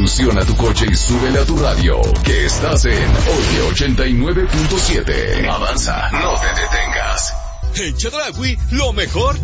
revoluciona tu coche y súbele a tu radio, que estás en Oye 89.7. Avanza, no te detengas. En Chedraui, lo mejor